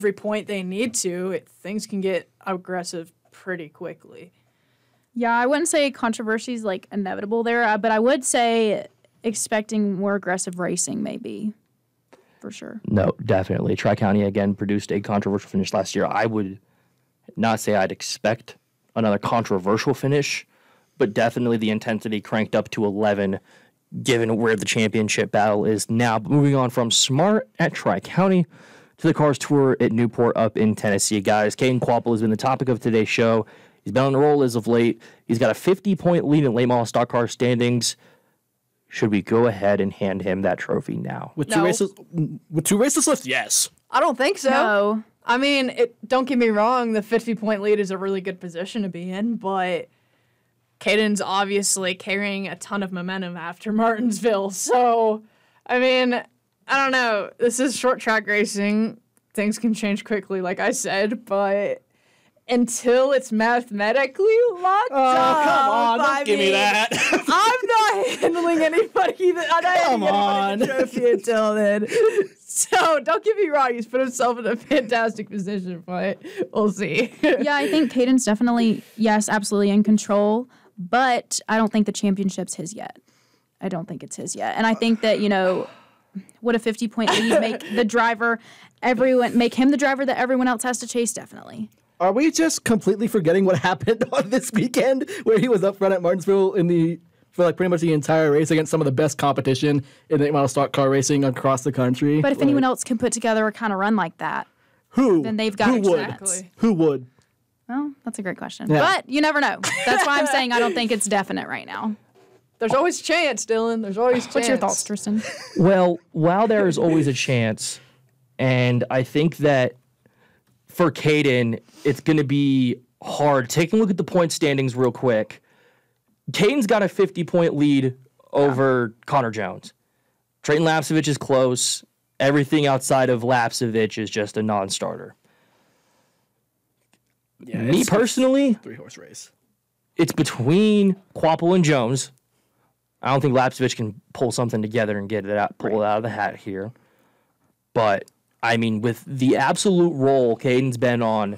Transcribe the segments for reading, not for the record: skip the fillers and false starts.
every point they need to, things can get aggressive pretty quickly. Yeah, I wouldn't say controversy is like inevitable there, but I would say expecting more aggressive racing maybe, for sure. No, definitely. Tri-County, again, produced a controversial finish last year. I would not say I'd expect another controversial finish, but definitely the intensity cranked up to 11, given where the championship battle is now. But moving on from Smart at Tri-County to the Cars Tour at Newport up in Tennessee. Guys, Caden Kvapil has been the topic of today's show. He's been on the roll as of late. He's got a 50-point lead in late model stock car standings. Should we go ahead and hand him that trophy now? With two races left, yes. I don't think so. No. I mean, don't get me wrong, the 50-point lead is a really good position to be in, but Caden's obviously carrying a ton of momentum after Martinsville. So, I mean, I don't know. This is short track racing. Things can change quickly, like I said, but until it's mathematically locked up. Come on, don't give me that. I'm not handling anybody. I'm not handling anybody the trophy until then. So don't get me wrong. He's put himself in a fantastic position, but we'll see. Yeah, I think Caden's definitely, yes, absolutely in control, but I don't think the championship's his yet. I don't think it's his yet. And I think that, would a 50-point lead make make him the driver that everyone else has to chase? Definitely. Are we just completely forgetting what happened on this weekend where he was up front at Martinsville for like pretty much the entire race against some of the best competition in the model stock car racing across the country? But if anyone else can put together a kind of run like that, then they've got a chance. Who would? Well, that's a great question. Yeah. But you never know. That's why I'm saying I don't think it's definite right now. There's always chance, Dylan. There's always chance. What's your thoughts, Tristan? Well, while there is always a chance, and I think that for Caden, it's going to be hard. Taking a look at the point standings real quick. Caden's got a 50-point lead over Connor Jones. Trayton Lapsevich is close. Everything outside of Lapsevich is just a non-starter. Yeah, Me personally, 3-horse race. It's between Kvapil and Jones. I don't think Lapsevich can pull something together and pull it out of the hat here. But I mean, with the absolute role Caden's been on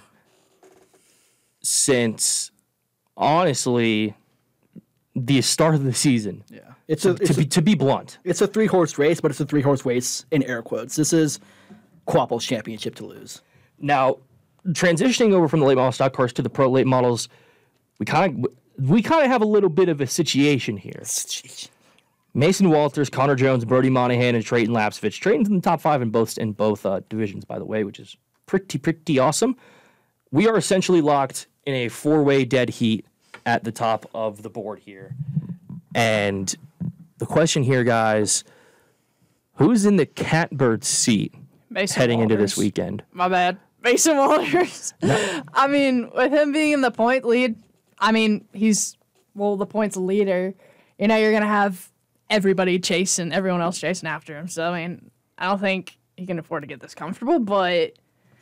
since, honestly, the start of the season. Yeah, to be blunt, it's a 3-horse race, but it's a 3-horse race in air quotes. This is Kvapil's championship to lose. Now, transitioning over from the late model stock cars to the pro late models, we kind of have a little bit of a situation here. Mason Walters, Connor Jones, Brody Monahan, and Trayton Lapsevich. Trayton's in the top 5 in both divisions, by the way, which is pretty awesome. We are essentially locked in a 4-way dead heat at the top of the board here. And the question here, guys, who's in the catbird seat heading into this weekend? My bad. Mason Walters. No. I mean, with him being in the point lead, he's the points leader. You're going to have everyone else chasing after him. So, I don't think he can afford to get this comfortable. But,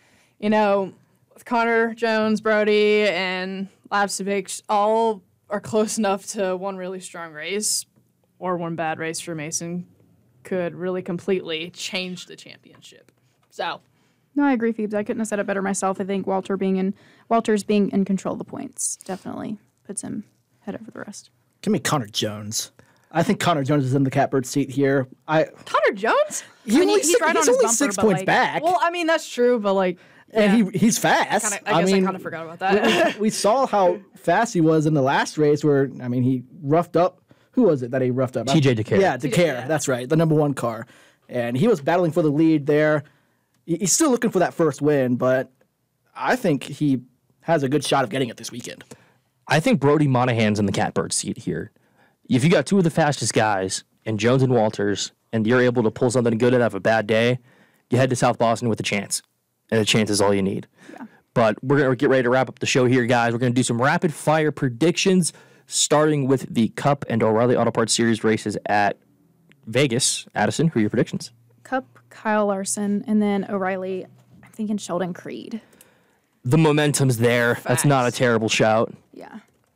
with Connor Jones, Brody, and Lapsevich, all are close enough to one really strong race or one bad race for Mason could really completely change the championship. So, no, I agree, Phoebes. I couldn't have said it better myself. I think Walters being in control of the points definitely puts him head over the rest. Give me Connor Jones. I think Connor Jones is in the catbird seat here. Connor Jones? He's right on his bumper, 6 points back. Well, that's true, but and he's fast. I kind of forgot about that. we saw how fast he was in the last race where, he roughed up. Who was it that he roughed up? TJ DeCare. Yeah, DeCare. That's right. The number 1 car. And he was battling for the lead there. He's still looking for that first win, but I think he has a good shot of getting it this weekend. I think Brody Monahan's in the catbird seat here. If you got 2 of the fastest guys, and Jones and Walters, and you're able to pull something good out of a bad day, you head to South Boston with a chance. And a chance is all you need. Yeah. But we're going to get ready to wrap up the show here, guys. We're going to do some rapid-fire predictions, starting with the Cup and O'Reilly Auto Parts Series races at Vegas. Addison, who are your predictions? Cup, Kyle Larson, and then O'Reilly, I'm thinking Sheldon Creed. The momentum's there. Facts. That's not a terrible shout. Yeah.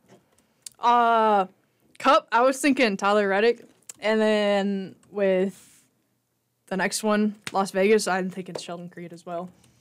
Cup, I was thinking Tyler Reddick. And then with the next one, Las Vegas, I'm thinking Sheldon Creed as well.